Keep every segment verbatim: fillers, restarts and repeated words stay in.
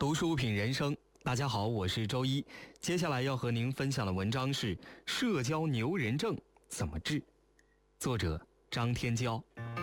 读书品人生，大家好，我是周一。接下来要和您分享的文章是《社交牛人症怎么治》，作者张天骄。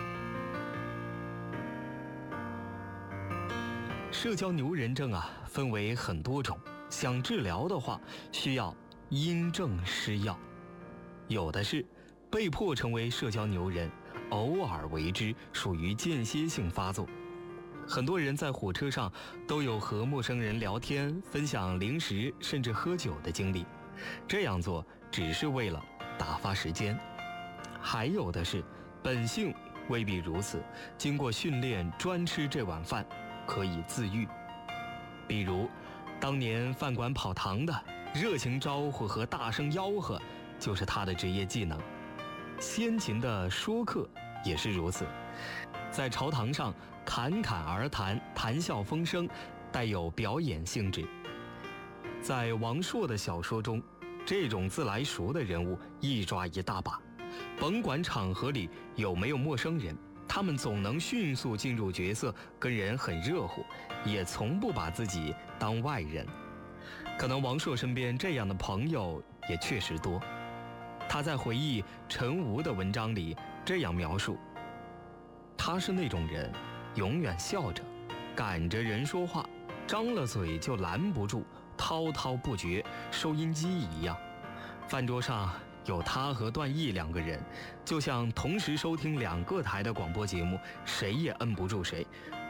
社交牛人症啊，分为很多种，想治疗的话，需要因症施药。有的是被迫成为社交牛人，偶尔为之，属于间歇性发作。很多人在火车上都有和陌生人聊天、分享零食甚至喝酒的经历，这样做只是为了打发时间。还有的是本性未必如此，经过训练专吃这碗饭，可以自愈。比如当年饭馆跑堂的热情招呼和大声吆喝就是他的职业技能。先秦的说客也是如此，在朝堂上侃侃而谈，谈笑风生，带有表演性质。在王朔的小说中，这种自来熟的人物一抓一大把，甭管场合里有没有陌生人，他们总能迅速进入角色，跟人很热乎，也从不把自己当外人。可能王朔身边这样的朋友也确实多。他在回忆陈吴的文章里这样描述，他是那种人，永远笑着，赶着人说话，张了嘴就拦不住，滔滔不绝，收音机一样。饭桌上有他和段毅两个人，就像同时收听两个台的广播节目，谁也摁不住谁，